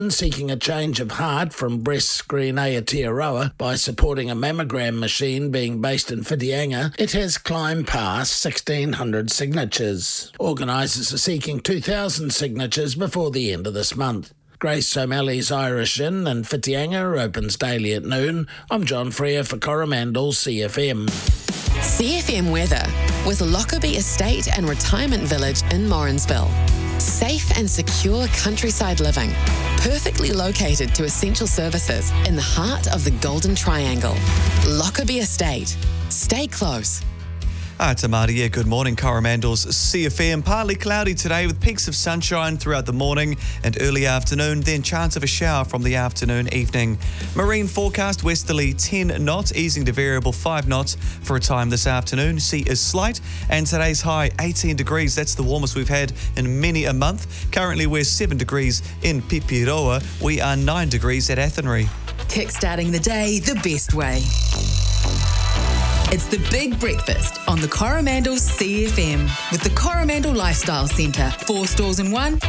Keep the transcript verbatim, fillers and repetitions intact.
seeking a change of heart from breast screen Aotearoa by supporting a mammogram machine being based in Whitianga, it has climbed past sixteen hundred signatures. Organisers are seeking two thousand signatures before the end of this month. Grace O'Malley's Irish Inn in Whitianga opens daily at noon. I'm John Freer for Coromandel C F M. C F M weather with Lockerbie Estate and Retirement Village in Morrinsville. Safe and secure countryside living, perfectly located to essential services in the heart of the Golden Triangle. Lockerbie Estate. Stay close. Ah, Tamati, yeah, good morning. Coromandel's C F M. Partly cloudy today with peaks of sunshine throughout the morning and early afternoon, then chance of a shower from the afternoon, evening. Marine forecast westerly ten knots, easing to variable five knots for a time this afternoon. Sea is slight, and today's high eighteen degrees. That's the warmest we've had in many a month. Currently, we're seven degrees in Pipiroa. We are nine degrees at Athenry. Kickstarting the day the best way. It's the Big Breakfast on the Coromandel C F M with the Coromandel Lifestyle Centre. Four stores in one